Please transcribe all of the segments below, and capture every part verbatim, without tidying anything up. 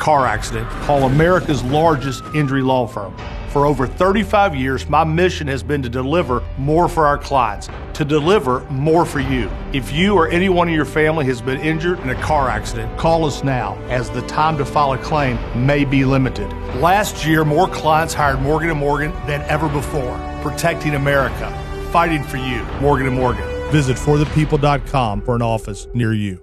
car accident, call America's largest injury law firm. For over thirty-five years, my mission has been to deliver more for our clients, to deliver more for you. If you or anyone in your family has been injured in a car accident, call us now, as the time to file a claim may be limited. Last year, more clients hired Morgan and Morgan than ever before, protecting America, fighting for you. Morgan and Morgan. Visit for the people dot com for an office near you.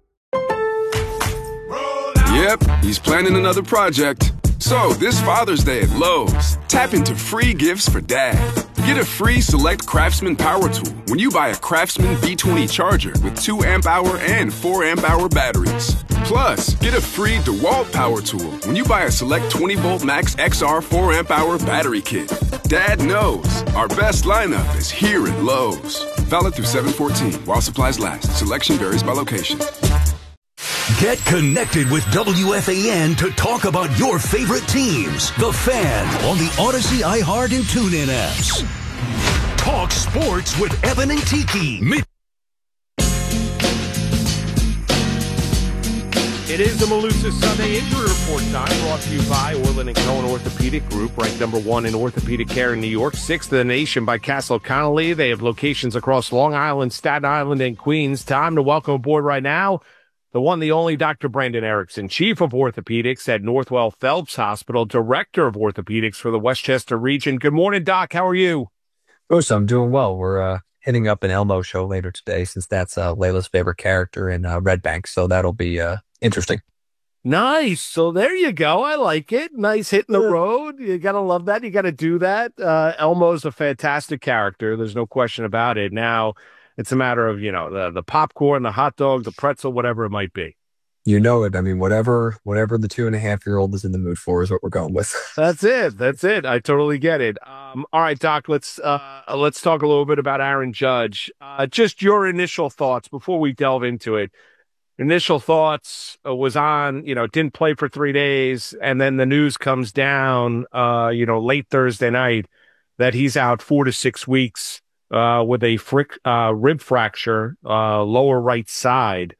Yep, he's planning another project. So, this Father's Day at Lowe's, tap into free gifts for Dad. Get a free Select Craftsman power tool when you buy a Craftsman B twenty charger with two amp hour and four amp hour batteries. Plus, get a free DeWalt power tool when you buy a Select twenty volt Max X R four amp hour battery kit. Dad knows our best lineup is here at Lowe's. Valid through seven fourteen while supplies last. Selection varies by location. Get connected with W F A N to talk about your favorite teams. The Fan on the Odyssey, iHeart, and TuneIn apps. Talk sports with Evan and Tiki. Mid- It is the Malusa Sunday Injury Report time, brought to you by Orland and Cohen Orthopedic Group, ranked number one in orthopedic care in New York, sixth in the nation by Castle Connolly. They have locations across Long Island, Staten Island, and Queens. Time to welcome aboard right now the one, the only Doctor Brandon Erickson, Chief of Orthopedics at Northwell Phelps Hospital, Director of Orthopedics for the Westchester region. Good morning, Doc. How are you? Oh, so I'm doing well. We're uh, hitting up an Elmo show later today, since that's uh, Layla's favorite character in uh, Red Bank. So that'll be uh, interesting. Nice. So there you go. I like it. Nice hitting the road. You got to love that. You got to do that. Uh, Elmo's a fantastic character. There's no question about it. Now, it's a matter of, you know, the, the popcorn, the hot dog, the pretzel, whatever it might be. You know it. I mean, whatever whatever the two and a half year old is in the mood for is what we're going with. That's it. That's it. I totally get it. Um, all right, Doc, let's uh, let's talk a little bit about Aaron Judge. Uh, just your initial thoughts before we delve into it. Initial thoughts uh, was on, you know, didn't play for three days. And then the news comes down, uh, you know, late Thursday night that he's out four to six weeks. Uh, with a fric- uh, rib fracture, uh, lower right side,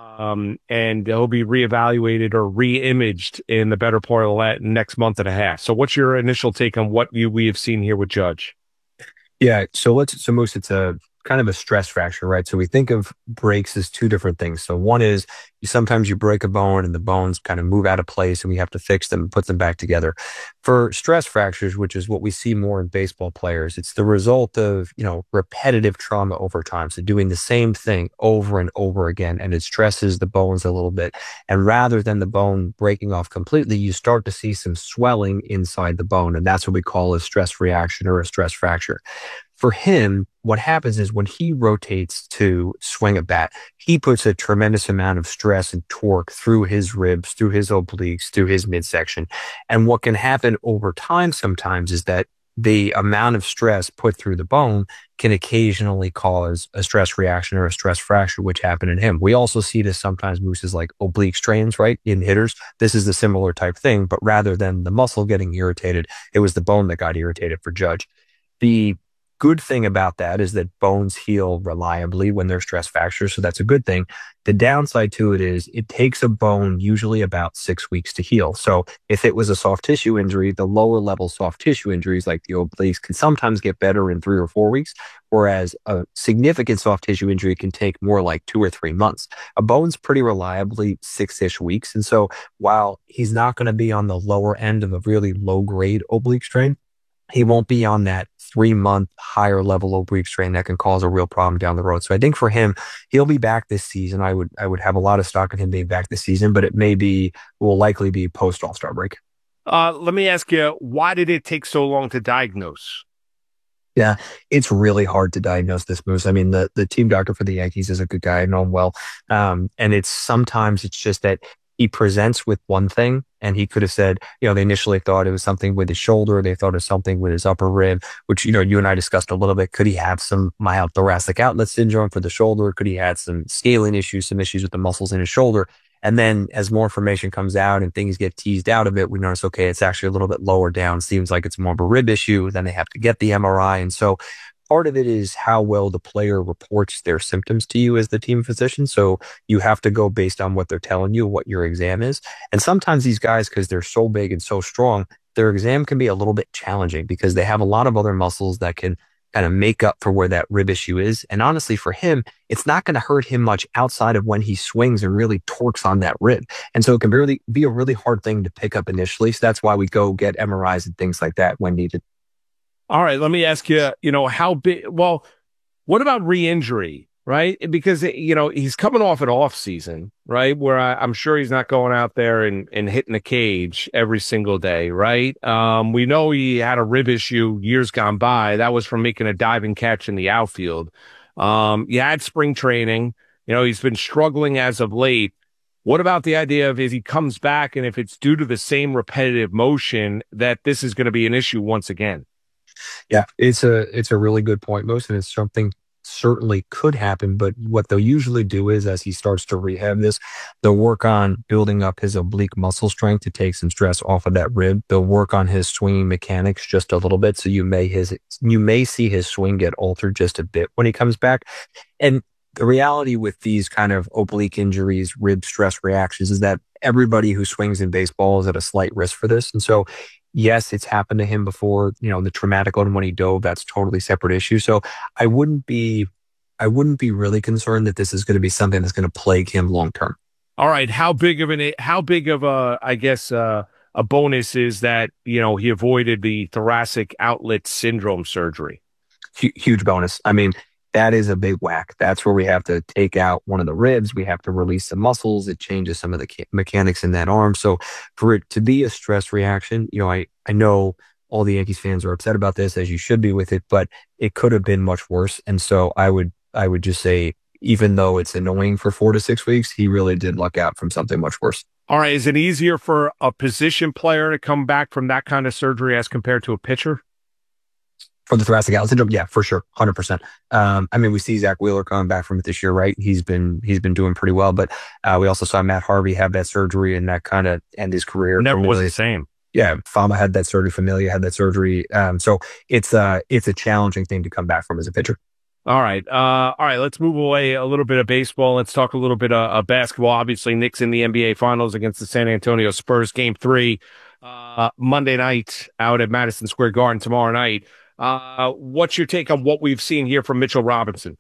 um, and he'll be reevaluated or re-imaged in the better part of the next month and a half. So, what's your initial take on what you we have seen here with Judge? Yeah, so let's so Moose, it's a kind of a stress fracture, right? So we think of breaks as two different things. So one is you sometimes you break a bone and the bones kind of move out of place and we have to fix them and put them back together. For stress fractures, which is what we see more in baseball players, it's the result of, you know, repetitive trauma over time. So doing the same thing over and over again, and it stresses the bones a little bit. And rather than the bone breaking off completely, you start to see some swelling inside the bone. And that's what we call a stress reaction or a stress fracture. For him, what happens is when he rotates to swing a bat, he puts a tremendous amount of stress and torque through his ribs, through his obliques, through his midsection. And what can happen over time sometimes is that the amount of stress put through the bone can occasionally cause a stress reaction or a stress fracture, which happened in him. We also see this sometimes, Moose, like oblique strains, right? In hitters, this is a similar type thing, but rather than the muscle getting irritated, it was the bone that got irritated for Judge. The good thing about that is that bones heal reliably when they're stress fractures, so that's a good thing. The downside to it is it takes a bone usually about six weeks to heal. So if it was a soft tissue injury, the lower level soft tissue injuries like the obliques can sometimes get better in three or four weeks, whereas a significant soft tissue injury can take more like two or three months. A bone's pretty reliably six-ish weeks, and so while he's not going to be on the lower end of a really low-grade oblique strain, he won't be on that three-month higher level oblique strain that can cause a real problem down the road. So I think for him, he'll be back this season. I would I would have a lot of stock in him being back this season, but it may be, will likely be post All-Star break. Uh, let me ask you, why did it take so long to diagnose? Yeah, it's really hard to diagnose this, Moose. I mean, the, the team doctor for the Yankees is a good guy. I know him well. Um, and it's sometimes it's just that he presents with one thing, and he could have said, you know, they initially thought it was something with his shoulder. They thought it was something with his upper rib, which, you know, you and I discussed a little bit. Could he have some mild thoracic outlet syndrome for the shoulder? Could he have some scaling issues, some issues with the muscles in his shoulder? And then as more information comes out and things get teased out of it, we notice, okay, it's actually a little bit lower down. Seems like it's more of a rib issue. Then they have to get the M R I. And so part of it is how well the player reports their symptoms to you as the team physician. So you have to go based on what they're telling you, what your exam is. And sometimes these guys, because they're so big and so strong, their exam can be a little bit challenging because they have a lot of other muscles that can kind of make up for where that rib issue is. And honestly, for him, it's not going to hurt him much outside of when he swings and really torques on that rib. And so it can really be a really hard thing to pick up initially. So that's why we go get M R Is and things like that when needed. All right, let me ask you, you know, how big, well, what about re-injury, right? Because, you know, he's coming off an off season, right? Where I, I'm sure he's not going out there and, and hitting a cage every single day, right? Um, we know he had a rib issue years gone by. That was from making a diving catch in the outfield. Um, you had spring training, you know, he's been struggling as of late. What about the idea of, if he comes back and if it's due to the same repetitive motion, that this is going to be an issue once again? Yeah, it's a it's a really good point, Most, and it's something certainly could happen. But what they'll usually do is, as he starts to rehab this, they'll work on building up his oblique muscle strength to take some stress off of that rib. They'll work on his swinging mechanics just a little bit, so you may his you may see his swing get altered just a bit when he comes back. And the reality with these kind of oblique injuries, rib stress reactions, is that everybody who swings in baseball is at a slight risk for this, and so. Yes, it's happened to him before, you know, the traumatic one when he dove, that's totally separate issue. So I wouldn't be, I wouldn't be really concerned that this is going to be something that's going to plague him long term. All right. How big of an, how big of a, I guess, uh, a bonus is that, you know, he avoided the thoracic outlet syndrome surgery? H- huge bonus. I mean, that is a big whack. That's where we have to take out one of the ribs. We have to release the muscles. It changes some of the mechanics in that arm. So for it to be a stress reaction, you know, I, I know all the Yankees fans are upset about this, as you should be with it, but it could have been much worse. And so I would, I would just say, even though it's annoying for four to six weeks, he really did luck out from something much worse. All right. Is it easier for a position player to come back from that kind of surgery as compared to a pitcher? For the thoracic outlet syndrome, yeah, for sure, one hundred percent. Um, I mean, we see Zach Wheeler coming back from it this year, right? He's been he's been doing pretty well, but uh, we also saw Matt Harvey have that surgery, and that kind of end his career. Never was the same. Yeah, Fama had that surgery. Familia had that surgery. Um, so it's uh it's a challenging thing to come back from as a pitcher. All right, uh, all right. Let's move away a little bit of baseball. Let's talk a little bit of, of basketball. Obviously, Knicks in the N B A Finals against the San Antonio Spurs, Game Three, uh, Monday night out at Madison Square Garden tomorrow night. Uh, what's your take on what we've seen here from Mitchell Robinson?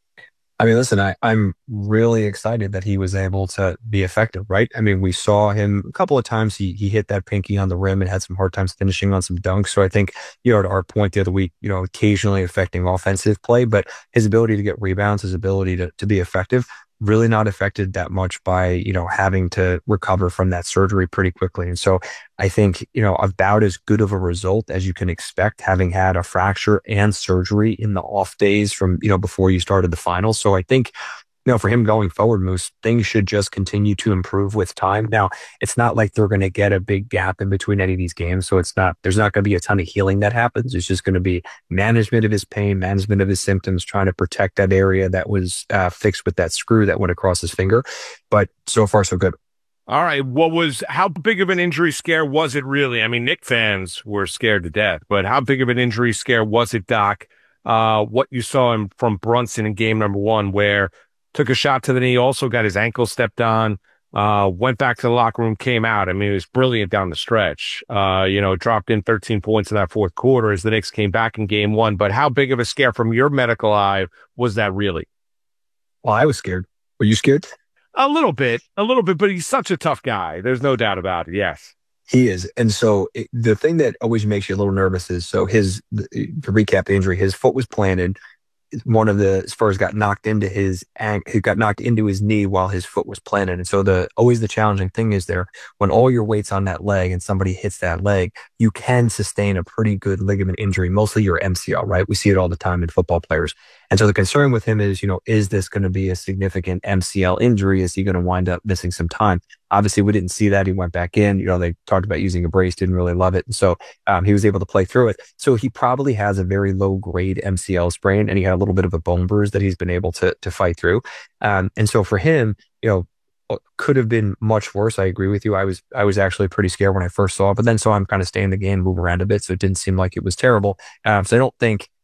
I mean, listen, I, I'm really excited that he was able to be effective, right? I mean, we saw him a couple of times. He he hit that pinky on the rim and had some hard times finishing on some dunks. So I think, you know, to our point the other week, you know, occasionally affecting offensive play, but his ability to get rebounds, his ability to, to be effective, really not affected that much by, you know, having to recover from that surgery pretty quickly. And so I think, you know, about as good of a result as you can expect, having had a fracture and surgery in the off days from, you know, before you started the finals. So I think, you know, for him going forward, Moose, things should just continue to improve with time. Now, it's not like they're going to get a big gap in between any of these games. So it's not, there's not going to be a ton of healing that happens. It's just going to be management of his pain, management of his symptoms, trying to protect that area that was uh, fixed with that screw that went across his finger. But so far, so good. All right. What was, how big of an injury scare was it really? I mean, Knick fans were scared to death, but how big of an injury scare was it, Doc? Uh, what you saw him from Brunson in game number one, where took a shot to the knee, also got his ankle stepped on, uh, went back to the locker room, came out. I mean, it was brilliant down the stretch. Uh, you know, dropped in thirteen points in that fourth quarter as the Knicks came back in game one. But how big of a scare from your medical eye was that really? Well, I was scared. Were you scared? A little bit, a little bit, but he's such a tough guy. There's no doubt about it. Yes. He is. And so it, the thing that always makes you a little nervous is, so his, to recap the injury, his foot was planted. One of the Spurs got knocked into his, he got knocked into his knee while his foot was planted. And so the, always the challenging thing is there, when all your weight's on that leg and somebody hits that leg, you can sustain a pretty good ligament injury, mostly your M C L, right? We see it all the time in football players. And so the concern with him is, you know, is this going to be a significant M C L injury? Is he going to wind up missing some time? Obviously, we didn't see that. He went back in. You know, they talked about using a brace, didn't really love it. And so um, he was able to play through it. So he probably has a very low grade M C L sprain, and he had a little bit of a bone bruise that he's been able to to fight through. Um, and so for him, you know, could have been much worse. I agree with you. I was I was actually pretty scared when I first saw it, but then so I'm kind of staying in the game, move around a bit, so it didn't seem like it was terrible. Um, so I don't think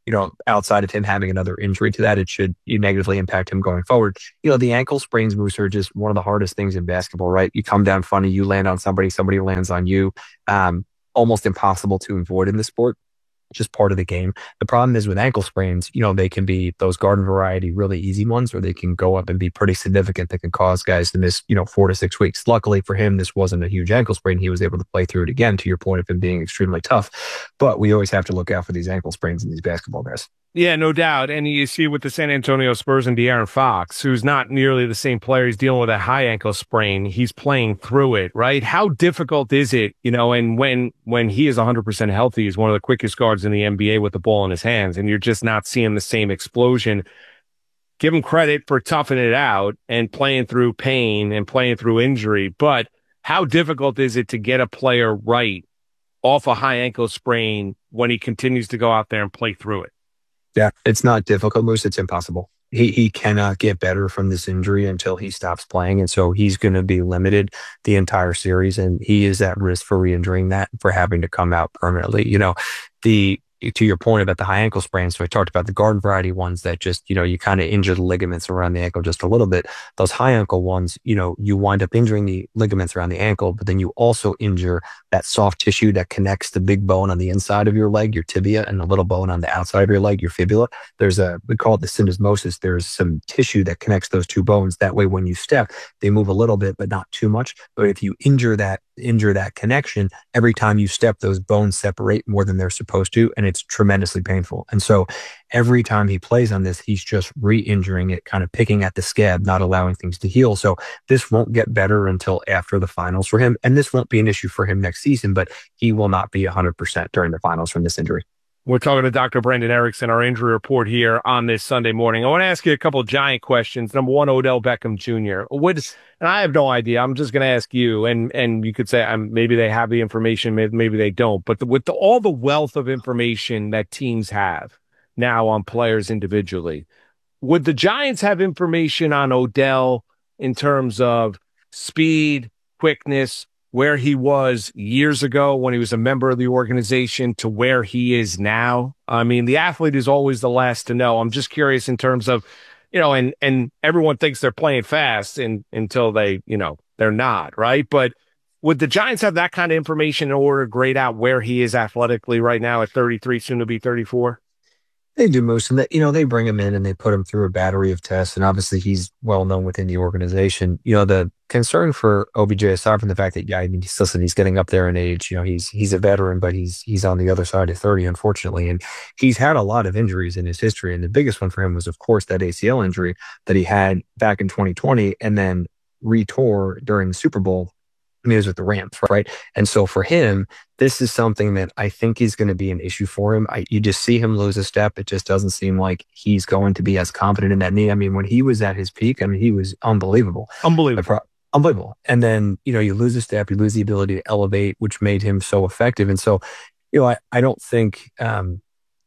you know, outside of him having another injury to that, it should negatively impact him going forward. You know, the ankle sprains, Moose, are just one of the hardest things in basketball, right? You come down funny, you land on somebody, somebody lands on you. Um, almost impossible to avoid in the sport. Just part of the game. The problem is with ankle sprains, you know, they can be those garden variety, really easy ones, or they can go up and be pretty significant that can cause guys to miss, you know, four to six weeks. Luckily for him, this wasn't a huge ankle sprain. He was able to play through it again, to your point of him being extremely tough. But we always have to look out for these ankle sprains in these basketball guys. Yeah, no doubt. And you see with the San Antonio Spurs and De'Aaron Fox, who's not nearly the same player. He's dealing with a high ankle sprain. He's playing through it, right? How difficult is it, you know, and when when he is one hundred percent healthy, he's one of the quickest guards in the N B A with the ball in his hands, and you're just not seeing the same explosion. Give him credit for toughing it out and playing through pain and playing through injury. But how difficult is it to get a player right off a high ankle sprain when he continues to go out there and play through it? Yeah, it's not difficult, Moose. It's impossible. He he cannot get better from this injury until he stops playing. And so he's going to be limited the entire series. And he is at risk for re-injuring that, for having to come out permanently. You know, the to your point about the high ankle sprains, so I talked about the garden variety ones that just, you know, you kind of injure the ligaments around the ankle just a little bit. Those high ankle ones, you know, you wind up injuring the ligaments around the ankle, but then you also injure that soft tissue that connects the big bone on the inside of your leg, your tibia, and the little bone on the outside of your leg, your fibula. There's a, we call it the syndesmosis. There's some tissue that connects those two bones. That way, when you step, they move a little bit, but not too much. But if you injure that, injure that connection, every time you step, those bones separate more than they're supposed to, and it's tremendously painful. And so every time he plays on this, he's just re-injuring it, kind of picking at the scab, not allowing things to heal. So this won't get better until after the finals for him. And this won't be an issue for him next season, but he will not be one hundred percent during the finals from this injury. We're talking to Doctor Brandon Erickson, our injury report here on this Sunday morning. I want to ask you a couple of Giant questions. Number one, Odell Beckham Junior What is, and I have no idea. I'm just going to ask you, and and you could say um, maybe they have the information, maybe, maybe they don't. But the, with the, all the wealth of information that teams have now on players individually, would the Giants have information on Odell in terms of speed, quickness, where he was years ago when he was a member of the organization to where he is now? I mean, the athlete is always the last to know. I'm just curious in terms of, you know, and, and everyone thinks they're playing fast and, until they, you know, they're not, right? But would the Giants have that kind of information in order to grade out where he is athletically right now at thirty-three, soon to be thirty-four? They do, most of that. You know, they bring him in and they put him through a battery of tests. And obviously he's well known within the organization. You know, the concern for O B J, aside from the fact that, yeah, I mean, he's, listen, he's getting up there in age, you know, he's, he's a veteran, but he's, he's on the other side of thirty, unfortunately. And he's had a lot of injuries in his history. And the biggest one for him was, of course, that A C L injury that he had back in twenty twenty and then retore during the Super Bowl. I mean, it was with the Rams, right? And so for him, this is something that I think is going to be an issue for him. I, you just see him lose a step. It just doesn't seem like he's going to be as confident in that knee. I mean, when he was at his peak, I mean, he was unbelievable. Unbelievable. Unbelievable. And then, you know, you lose a step, you lose the ability to elevate, which made him so effective. And so, you know, I, I don't think, um,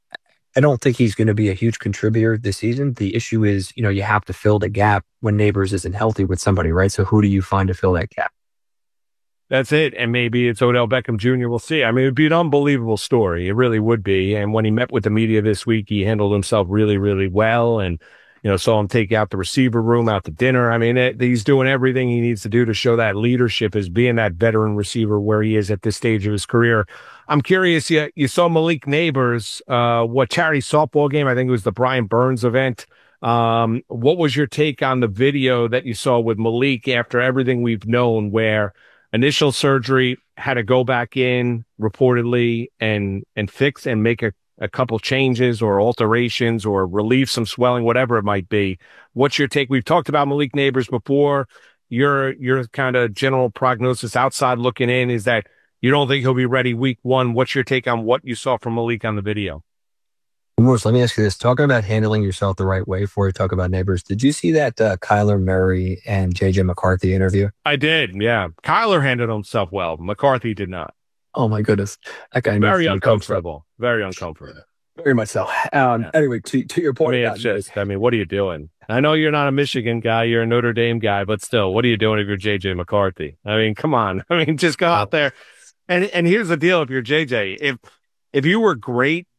I don't think he's going to be a huge contributor this season. The issue is, you know, you have to fill the gap when Neighbors isn't healthy with somebody, right? So who do you find to fill that gap? That's it. And maybe it's Odell Beckham Junior We'll see. I mean, it'd be an unbelievable story. It really would be. And when he met with the media this week, he handled himself really, really well. And, you know, saw him take out the receiver room, out to dinner. I mean, it, he's doing everything he needs to do to show that leadership as being that veteran receiver where he is at this stage of his career. I'm curious, you, you saw Malik Neighbors, uh, what charity softball game? I think it was the Brian Burns event. Um, what was your take on the video that you saw with Malik after everything we've known, where initial surgery, had to go back in reportedly and and fix and make a, a couple changes or alterations or relieve some swelling, whatever it might be? What's your take? We've talked about Malik Neighbors before. Your your kind of general prognosis outside looking in is that you don't think he'll be ready week one. What's your take on what you saw from Malik on the video? Morris, let me ask you this. Talking about handling yourself the right way before we talk about Neighbors, did you see that uh, Kyler Murray and J J McCarthy interview? I did, yeah. Kyler handled himself well. McCarthy did not. Oh, my goodness. That guy Very uncomfortable. Very uncomfortable. Very much so. Um, yeah. Anyway, to, to your point. I mean, it's just, I mean, what are you doing? I know you're not a Michigan guy. You're a Notre Dame guy. But still, what are you doing if you're J J McCarthy? I mean, come on. I mean, just go out there. And and here's the deal if you're J J. If, if you were great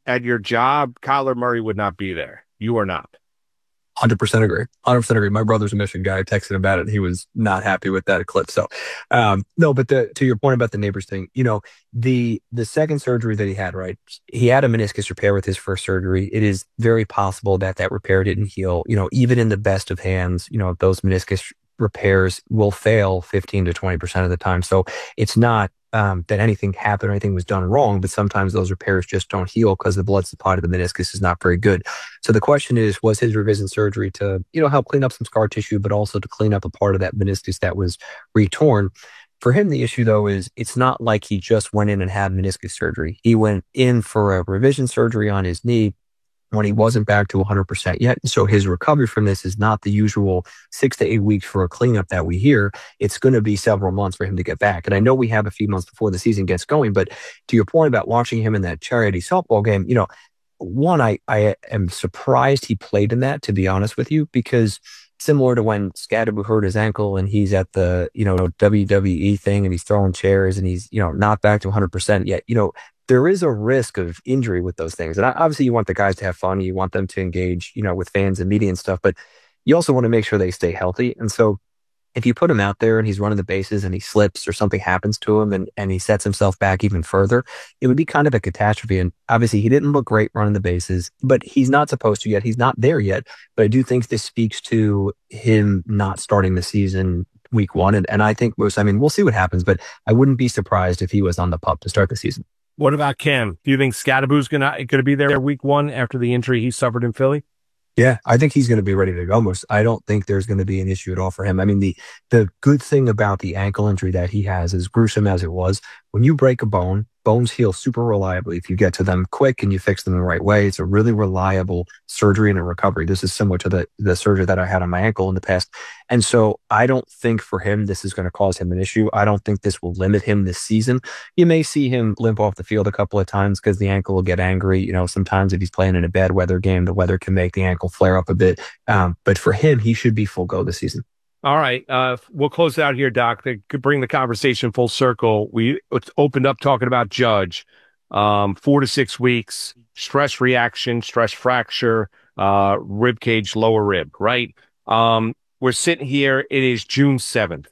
at your job, Kyler Murray would not be there. You are not. one hundred percent agree. one hundred percent agree. My brother's a Michigan guy. I texted him about it. And he was not happy with that eclipse. So, um, no, but the, to your point about the neighbors thing, you know, the, the second surgery that he had, right? He had a meniscus repair with his first surgery. It is very possible that that repair didn't heal. You know, even in the best of hands, you know, those meniscus repairs will fail fifteen to twenty percent of the time. So it's not, Um, that anything happened or anything was done wrong, but sometimes those repairs just don't heal because the blood supply to the meniscus is not very good. So the question is, was his revision surgery to, you know, help clean up some scar tissue, but also to clean up a part of that meniscus that was retorn? For him, the issue, though, is it's not like he just went in and had meniscus surgery. He went in for a revision surgery on his knee when he wasn't back to one hundred percent yet. So his recovery from this is not the usual six to eight weeks for a cleanup that we hear. It's going to be several months for him to get back. And I know we have a few months before the season gets going, but to your point about watching him in that charity softball game, you know, one, I, I am surprised he played in that, to be honest with you, because similar to when Scadaboo hurt his ankle and he's at the, you know, W W E thing and he's throwing chairs and he's, you know, not back to one hundred percent yet, you know, there is a risk of injury with those things. And obviously you want the guys to have fun. You want them to engage, you know, with fans and media and stuff, but you also want to make sure they stay healthy. And so if you put him out there and he's running the bases and he slips or something happens to him and, and he sets himself back even further, it would be kind of a catastrophe. And obviously he didn't look great running the bases, but he's not supposed to yet. He's not there yet. But I do think this speaks to him not starting the season week one. And, and I think most, I mean, we'll see what happens, but I wouldn't be surprised if he was on the pup to start the season. What about Cam? Do you think Scadaboo's gonna gonna be there week one after the injury he suffered in Philly? Yeah, I think he's going to be ready to go. Most, I don't think there's going to be an issue at all for him. I mean, the the good thing about the ankle injury that he has, as gruesome as it was, when you break a bone, bones heal super reliably if you get to them quick and you fix them the right way. It's a really reliable surgery and a recovery. This is similar to the, the surgery that I had on my ankle in the past. And so I don't think for him this is going to cause him an issue. I don't think this will limit him this season. You may see him limp off the field a couple of times because the ankle will get angry. You know, sometimes if he's playing in a bad weather game, the weather can make the ankle flare up a bit. Um, but for him, he should be full go this season. All right. Uh, we'll close out here, Doc. That could bring the conversation full circle. We opened up talking about Judge, um, four to six weeks, stress reaction, stress fracture, uh, rib cage, lower rib, right? Um, we're sitting here. It is June seventh.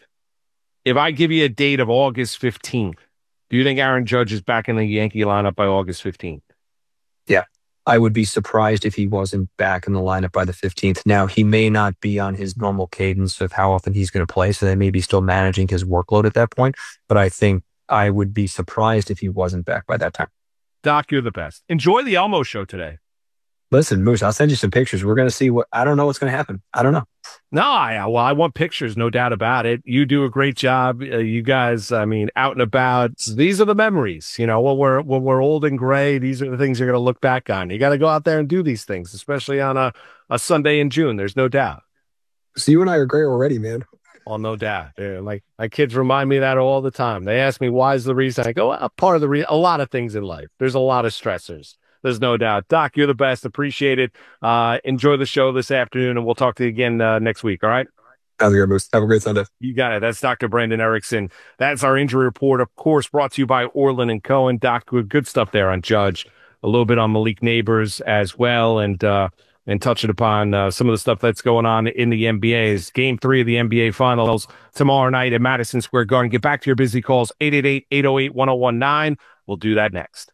If I give you a date of August fifteenth, do you think Aaron Judge is back in the Yankee lineup by August fifteenth? Yeah. I would be surprised if he wasn't back in the lineup by the fifteenth. Now, he may not be on his normal cadence of how often he's going to play, so they may be still managing his workload at that point. But I think I would be surprised if he wasn't back by that time. Doc, you're the best. Enjoy the Elmo show today. Listen, Moose, I'll send you some pictures. We're going to see what, I don't know what's going to happen. I don't know. No, I, well, I want pictures, no doubt about it. You do a great job. Uh, you guys, I mean, out and about. These are the memories, you know, when we're, when we're old and gray, these are the things you're going to look back on. You got to go out there and do these things, especially on a, a Sunday in June. There's no doubt. So you and I are gray already, man. Well, no doubt. Yeah, like my kids remind me of that all the time. They ask me, why is the reason? I go, well, part of the reason, a lot of things in life. There's a lot of stressors. There's no doubt. Doc, you're the best. Appreciate it. Uh, enjoy the show this afternoon, and we'll talk to you again uh, next week. All right? Have a great Sunday. You got it. That's Doctor Brandon Erickson. That's our injury report, of course, brought to you by Orland and Cohen. Doc, good stuff there on Judge. A little bit on Malik Neighbors as well, and uh, and touching upon uh, some of the stuff that's going on in the N B A's. Game three of the N B A Finals tomorrow night at Madison Square Garden. Get back to your busy calls, eight eight eight, eight oh eight, one oh one nine. We'll do that next.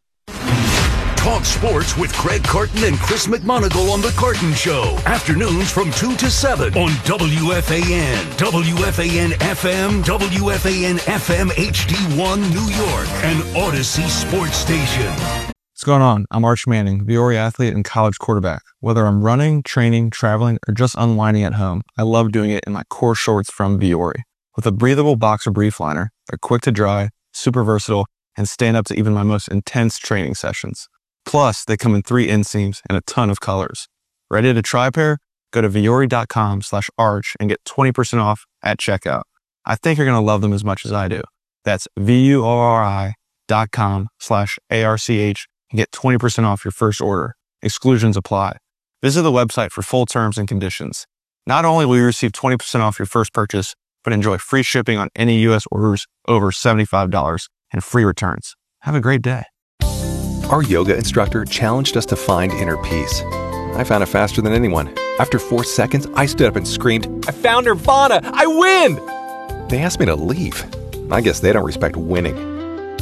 Talk sports with Craig Carton and Chris McMonagle on The Carton Show. Afternoons from two to seven on W F A N, W F A N F M, W F A N F M H D one New York, and Odyssey Sports Station. What's going on? I'm Arch Manning, Viore athlete and college quarterback. Whether I'm running, training, traveling, or just unwinding at home, I love doing it in my core shorts from Viore. With a breathable boxer brief liner, they're quick to dry, super versatile, and stand up to even my most intense training sessions. Plus, they come in three inseams and a ton of colors. Ready to try a pair? Go to Viore.com slash arch and get twenty percent off at checkout. I think you're going to love them as much as I do. That's V-U-O-R-I dot com slash A-R-C-H and get twenty percent off your first order. Exclusions apply. Visit the website for full terms and conditions. Not only will you receive twenty percent off your first purchase, but enjoy free shipping on any U S orders over seventy-five dollars and free returns. Have a great day. Our yoga instructor challenged us to find inner peace. I found it faster than anyone. After four seconds, I stood up and screamed, "I found Nirvana! I win!" They asked me to leave. I guess they don't respect winning.